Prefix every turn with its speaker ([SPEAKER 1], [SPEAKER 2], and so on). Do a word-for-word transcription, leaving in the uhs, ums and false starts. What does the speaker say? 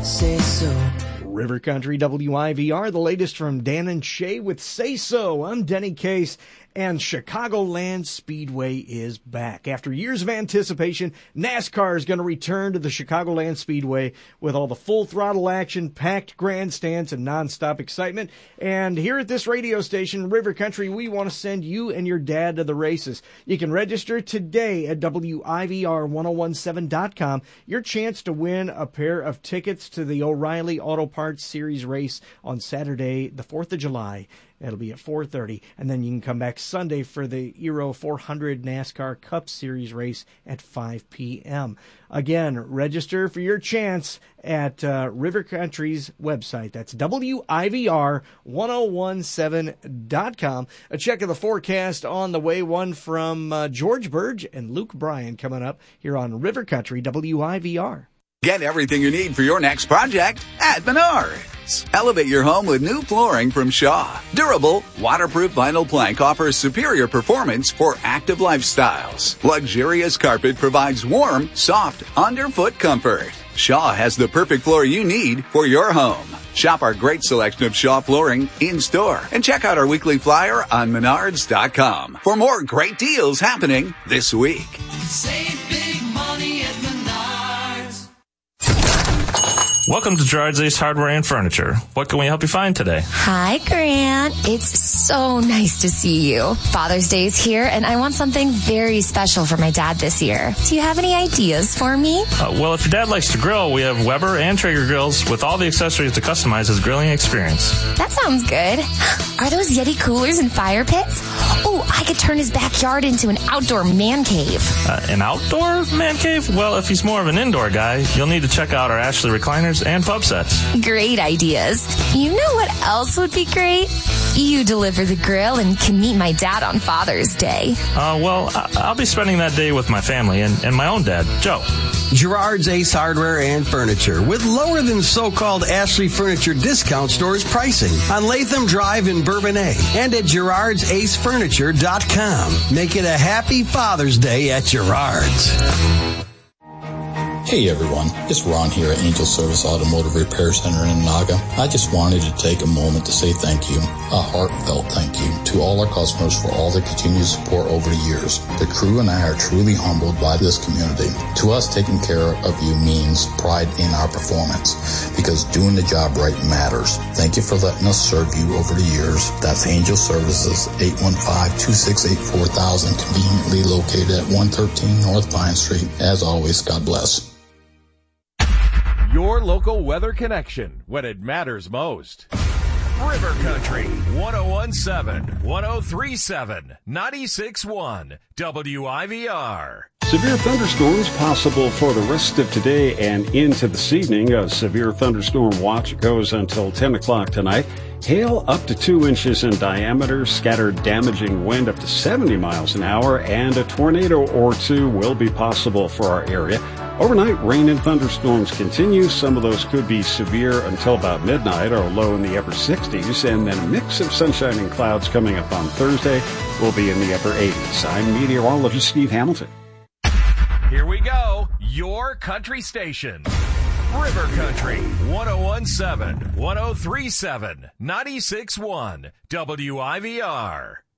[SPEAKER 1] Say so.
[SPEAKER 2] River Country W I V R, the latest from Dan and Shay with Say So. I'm Denny Case, and Chicagoland Speedway is back. After years of anticipation, NASCAR is going to return to the Chicagoland Speedway with all the full throttle action, packed grandstands, and nonstop excitement. And here at this radio station, River Country, we want to send you and your dad to the races. You can register today at W I V R ten seventeen dot com. Your chance to win a pair of tickets to the O'Reilly Auto Parts Series race on Saturday, the fourth of July. It'll be at four thirty, and then you can come back Sunday for the Euro four hundred NASCAR Cup Series race at five p.m. Again, register for your chance at uh, River Country's website. That's W I V R ten seventeen dot com. A check of the forecast on the way, one from uh, George Burge and Luke Bryan coming up here on River Country W I V R.
[SPEAKER 3] Get everything you need for your next project at Menards. Elevate your home with new flooring from Shaw. Durable, waterproof vinyl plank offers superior performance for active lifestyles. Luxurious carpet provides warm, soft, underfoot comfort. Shaw has the perfect floor you need for your home. Shop our great selection of Shaw flooring in-store and check out our weekly flyer on menards dot com for more great deals happening this week.
[SPEAKER 1] Save big money at Menards.
[SPEAKER 4] Welcome to Gerard's Ace Hardware and Furniture. What can we help you find today?
[SPEAKER 5] Hi, Grant. It's so nice to see you. Father's Day is here, and I want something very special for my dad this year. Do you have any ideas for me?
[SPEAKER 4] Uh, well, if your dad likes to grill, we have Weber and Traeger grills with all the accessories to customize his grilling experience.
[SPEAKER 5] That sounds good. Are those Yeti coolers and fire pits? Oh, I could turn his backyard into an outdoor man cave.
[SPEAKER 4] Uh, an outdoor man cave? Well, if he's more of an indoor guy, you'll need to check out our Ashley recliners and pub sets.
[SPEAKER 5] Great ideas. You know what else would be great? You deliver the grill and can meet my dad on Father's Day.
[SPEAKER 4] Uh, well, I- I'll be spending that day with my family and, and my own dad, Joe.
[SPEAKER 6] Gerard's Ace Hardware and Furniture with lower than so-called Ashley Furniture discount stores pricing on Latham Drive in Bourbonnais and at gerards ace furniture dot com. Make it a happy Father's Day at Gerard's.
[SPEAKER 7] Hey everyone, it's Ron here at Angel Service Automotive Repair Center in Naga. I just wanted to take a moment to say thank you, a heartfelt thank you, to all our customers for all their continued support over the years. The crew and I are truly humbled by this community. To us, taking care of you means pride in our performance, because doing the job right matters. Thank you for letting us serve you over the years. That's Angel Services, eight one five, two six eight, four thousand, conveniently located at one thirteen North Pine Street. As always, God bless.
[SPEAKER 8] Your local weather connection when it matters most. River Country, ten seventeen, ten thirty-seven, ninety-six point one, W I V R.
[SPEAKER 9] Severe thunderstorms possible for the rest of today and into this evening. A severe thunderstorm watch goes until ten o'clock tonight. Hail up to two inches in diameter, scattered damaging wind up to seventy miles an hour, and a tornado or two will be possible for our area. Overnight, rain and thunderstorms continue. Some of those could be severe until about midnight, or low in the upper sixties, and then a mix of sunshine and clouds coming up on Thursday will be in the upper eighties. I'm meteorologist Steve Hamilton.
[SPEAKER 8] Here we go, your country station. River Country, ten seventeen, ten thirty-seven, ninety-six point one, W I V R.